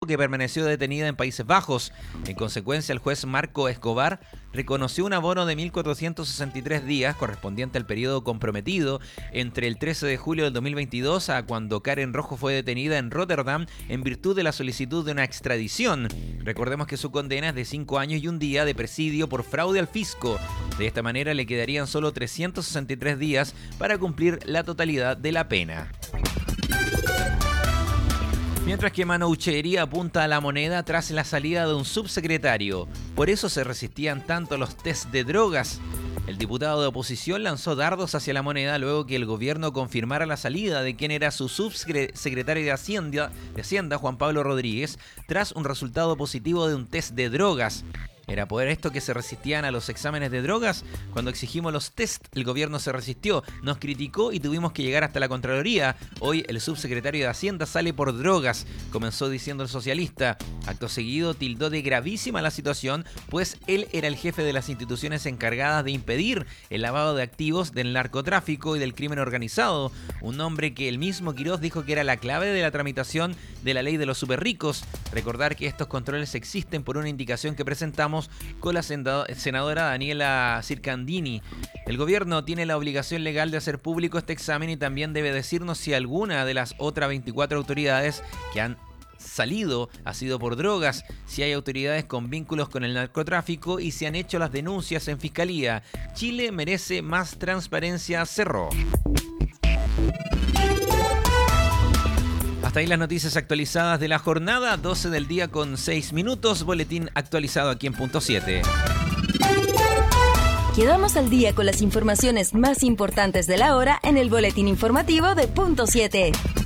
que permaneció detenida en Países Bajos. En consecuencia, el juez Marco Escobar reconoció un abono de 1.463 días correspondiente al periodo comprometido entre el 13 de julio del 2022 a cuando Karen Rojo fue detenida en Rotterdam en virtud de la solicitud de una extradición. Recordemos que su condena es de 5 años y un día de presidio por fraude al fisco. De esta manera le quedarían solo 363 días para cumplir la totalidad de la pena. Mientras que Mano Ucheverría apunta a la moneda tras la salida de un subsecretario. Por eso se resistían tanto los test de drogas. El diputado de oposición lanzó dardos hacia la moneda luego que el gobierno confirmara la salida de quien era su subsecretario de Hacienda, Juan Pablo Rodríguez, tras un resultado positivo de un test de drogas. ¿Era por esto que se resistían a los exámenes de drogas? Cuando exigimos los test, el gobierno se resistió, nos criticó y tuvimos que llegar hasta la Contraloría. Hoy el subsecretario de Hacienda sale por drogas, comenzó diciendo el socialista. Acto seguido tildó de gravísima la situación, pues él era el jefe de las instituciones encargadas de impedir el lavado de activos del narcotráfico y del crimen organizado. Un hombre que el mismo Quirós dijo que era la clave de la tramitación de la ley de los superricos. Recordar que estos controles existen por una indicación que presentamos con la senadora Daniela Circandini. El gobierno tiene la obligación legal de hacer público este examen y también debe decirnos si alguna de las otras 24 autoridades que han salido ha sido por drogas, si hay autoridades con vínculos con el narcotráfico y si han hecho las denuncias en fiscalía. Chile merece más transparencia, cerró. Hasta ahí las noticias actualizadas de la jornada, 12 del día con 6 minutos, boletín actualizado aquí en Punto 7. Quedamos al día con las informaciones más importantes de la hora en el boletín informativo de Punto 7.